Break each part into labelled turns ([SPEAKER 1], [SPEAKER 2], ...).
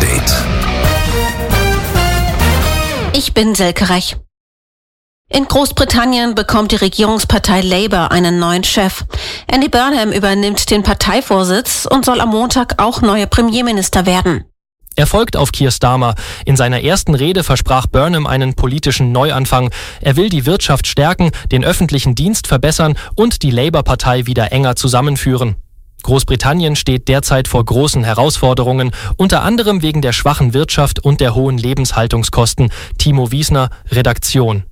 [SPEAKER 1] Update.
[SPEAKER 2] Ich bin Silke Rech. In Großbritannien bekommt die Regierungspartei Labour einen neuen Chef. Andy Burnham übernimmt den Parteivorsitz und soll am Montag auch neuer Premierminister werden.
[SPEAKER 3] Er folgt auf Keir Starmer. In seiner ersten Rede versprach Burnham einen politischen Neuanfang. Er will die Wirtschaft stärken, den öffentlichen Dienst verbessern und die Labour-Partei wieder enger zusammenführen. Großbritannien steht derzeit vor großen Herausforderungen, unter anderem wegen der schwachen Wirtschaft und der hohen Lebenshaltungskosten. Timo Wiesner, Redaktion.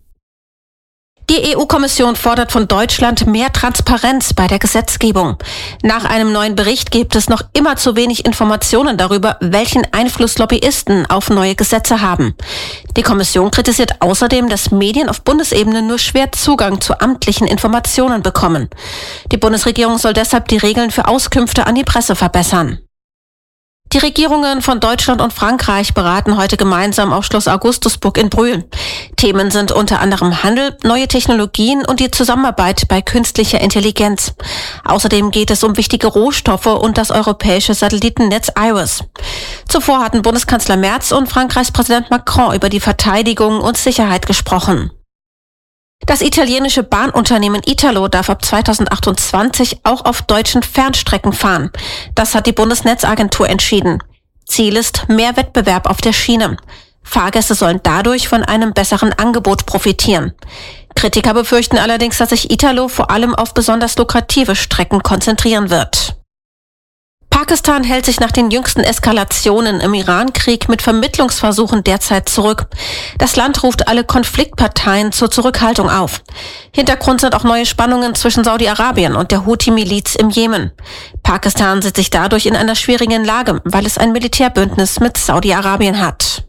[SPEAKER 2] Die EU-Kommission fordert von Deutschland mehr Transparenz bei der Gesetzgebung. Nach einem neuen Bericht gibt es noch immer zu wenig Informationen darüber, welchen Einfluss Lobbyisten auf neue Gesetze haben. Die Kommission kritisiert außerdem, dass Medien auf Bundesebene nur schwer Zugang zu amtlichen Informationen bekommen. Die Bundesregierung soll deshalb die Regeln für Auskünfte an die Presse verbessern. Die Regierungen von Deutschland und Frankreich beraten heute gemeinsam auf Schloss Augustusburg in Brühl. Themen sind unter anderem Handel, neue Technologien und die Zusammenarbeit bei künstlicher Intelligenz. Außerdem geht es um wichtige Rohstoffe und das europäische Satellitennetz IRIS. Zuvor hatten Bundeskanzler Merz und Frankreichs Präsident Macron über die Verteidigung und Sicherheit gesprochen. Das italienische Bahnunternehmen Italo darf ab 2028 auch auf deutschen Fernstrecken fahren. Das hat die Bundesnetzagentur entschieden. Ziel ist mehr Wettbewerb auf der Schiene. Fahrgäste sollen dadurch von einem besseren Angebot profitieren. Kritiker befürchten allerdings, dass sich Italo vor allem auf besonders lukrative Strecken konzentrieren wird. Pakistan hält sich nach den jüngsten Eskalationen im Iran-Krieg mit Vermittlungsversuchen derzeit zurück. Das Land ruft alle Konfliktparteien zur Zurückhaltung auf. Hintergrund sind auch neue Spannungen zwischen Saudi-Arabien und der Houthi-Miliz im Jemen. Pakistan sieht sich dadurch in einer schwierigen Lage, weil es ein Militärbündnis mit Saudi-Arabien hat.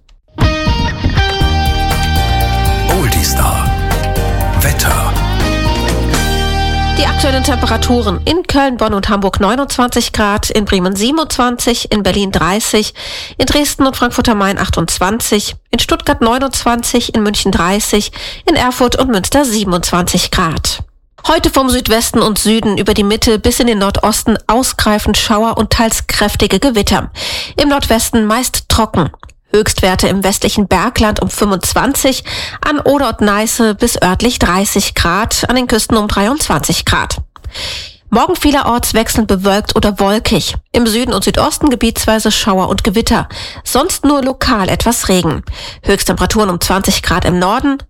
[SPEAKER 1] Oldie-Star. Wetter.
[SPEAKER 2] Die aktuellen Temperaturen in Köln, Bonn und Hamburg 29 Grad, in Bremen 27, in Berlin 30, in Dresden und Frankfurt am Main 28, in Stuttgart 29, in München 30, in Erfurt und Münster 27 Grad. Heute vom Südwesten und Süden über die Mitte bis in den Nordosten ausgreifend Schauer und teils kräftige Gewitter. Im Nordwesten meist trocken. Höchstwerte im westlichen Bergland um 25, an Oder und Neiße bis örtlich 30 Grad, an den Küsten um 23 Grad. Morgen vielerorts wechselnd bewölkt oder wolkig. Im Süden und Südosten gebietsweise Schauer und Gewitter. Sonst nur lokal etwas Regen. Höchsttemperaturen um 20 Grad im Norden,